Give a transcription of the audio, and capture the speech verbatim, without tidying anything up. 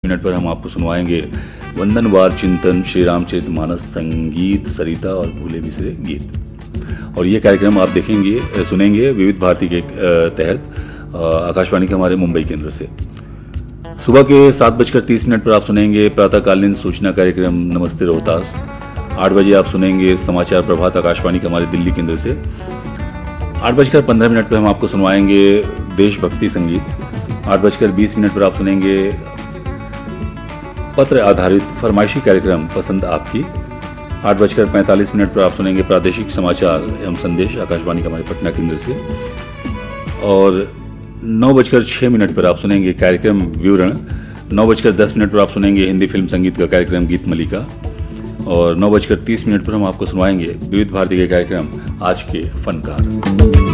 Minute पर हम आपको सुनवाएंगे वंदनवार चिंतन, श्री रामचरितमानस, संगीत सरिता और भूले बिसरे गीत। और ये कार्यक्रम आप देखेंगे सुनेंगे विविध भारती के तहत आकाशवाणी के हमारे मुंबई केंद्र से। सुबह के सात बजकर तीस मिनट पर आप सुनेंगे प्रातःकालीन सूचना कार्यक्रम नमस्ते रोहतास। आठ बजे आप सुनेंगे समाचार प्रभात आकाशवाणी के हमारे दिल्ली केंद्र से। आठ बजकर पंद्रह मिनट पर हम आपको सुनवाएंगे देशभक्ति संगीत। आठ बजकर बीस मिनट पर आप सुनेंगे पत्र आधारित फरमाइशी कार्यक्रम पसंद आपकी। आठ बजकर पैंतालीस मिनट पर आप सुनेंगे प्रादेशिक समाचार एवं संदेश आकाशवाणी के हमारे पटना केंद्र से। और नौ बजकर छः मिनट पर आप सुनेंगे कार्यक्रम विवरण। नौ बजकर दस मिनट पर आप सुनेंगे हिंदी फिल्म संगीत का कार्यक्रम गीत मलिका। और नौ बजकर तीस मिनट पर हम आपको सुनवाएंगे विविध भारती के कार्यक्रम आज के फनकार।